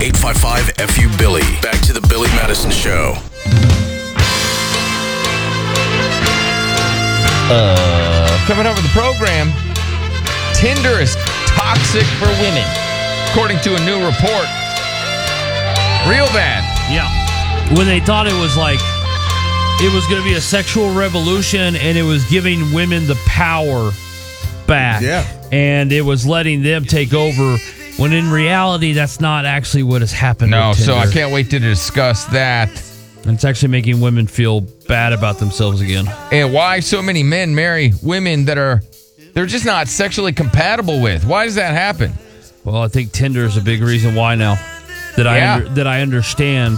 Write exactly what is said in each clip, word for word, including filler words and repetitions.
eight five five F U Billy. Back to the Billy Madison Show. Uh, coming up with the program, Tinder is toxic for women, according to a new report. Real bad. Yeah. When they thought it was like, it was going to be a sexual revolution and it was giving women the power back. Yeah. And it was letting them take over, when in reality, that's not actually what has happened. No, with so I Tinder. can't wait to discuss that. And it's actually making women feel bad about themselves again. And why so many men marry women that are, they're just not sexually compatible with. Why does that happen? Well, I think Tinder is a big reason why now. That I Yeah. under, that I understand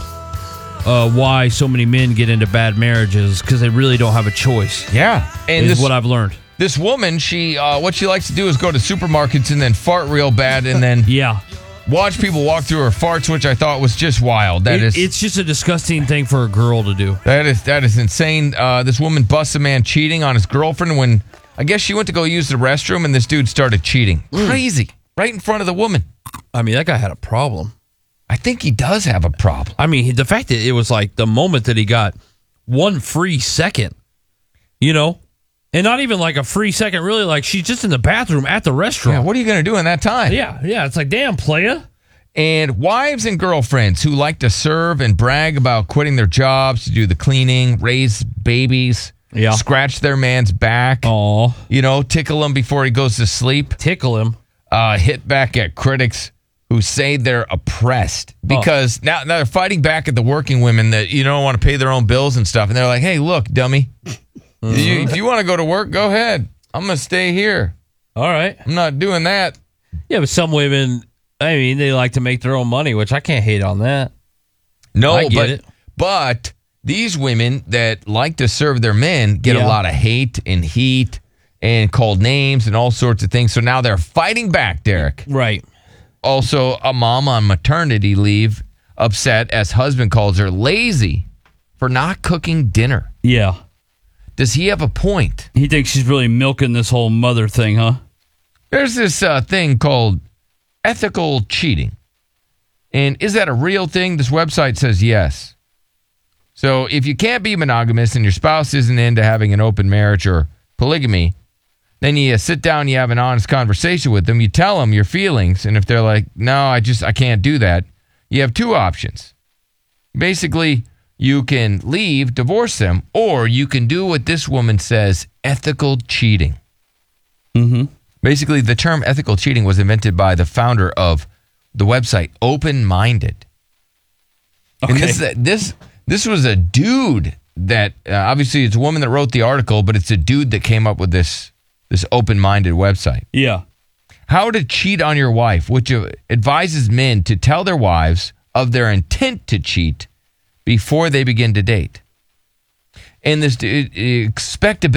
uh, why so many men get into bad marriages, because they really don't have a choice. Yeah. And is this, what I've learned. this woman, she uh, what she likes to do is go to supermarkets and then fart real bad and then Yeah. watch people walk through her farts, which I thought was just wild. That It- is, it's just a disgusting thing for a girl to do. that is that is insane. Uh, this woman busts a man cheating on his girlfriend when I guess she went to go use the restroom and this dude started cheating. Crazy. Right in front of the woman. I mean, that guy had a problem. I think he does have a problem. I mean, the fact that it was like the moment that he got one free second, you know, and not even like a free second, really, like she's just in the bathroom at the Yeah, restaurant. what are you going to do in that time? Yeah, yeah. It's like, damn, playa. And wives and girlfriends who like to serve and brag about quitting their jobs to do the cleaning, raise babies, Yeah. scratch their man's back, Aw, you know, tickle him before he goes to sleep, tickle him. uh, hit back at critics who say they're oppressed because now, now they're fighting back at the working women that you don't want to pay their own bills and stuff. And they're like, hey, look, dummy, you, if you want to go to work, go ahead. I'm going to stay here. All right. I'm not doing that. Yeah, but some women, I mean, they like to make their own money, which I can't hate on that. No, I get but, it. but these women that like to serve their men get Yeah. a lot of hate and heat and called names and all sorts of things. So now they're fighting back, Derek. Right. Also, a mom on maternity leave upset as husband calls her lazy for not cooking dinner. Yeah. Does he have a point? He thinks she's really milking this whole mother thing, huh? There's this uh, thing called ethical cheating. And is that a real thing? This website says yes. So if you can't be monogamous and your spouse isn't into having an open marriage or polygamy, then you sit down, you have an honest conversation with them, you tell them your feelings, and if they're like, no, I just, I can't do that, you have two options. Basically, you can leave, divorce them, or you can do what this woman says, ethical cheating. Mm-hmm. Basically, the term ethical cheating was invented by the founder of the website Open Minded. Okay. And this, this, this was a dude that, uh, obviously it's a woman that wrote the article, but it's a dude that came up with this, this Open Minded website. Yeah. How to cheat on your wife, which advises men to tell their wives of their intent to cheat before they begin to date. And this, expect a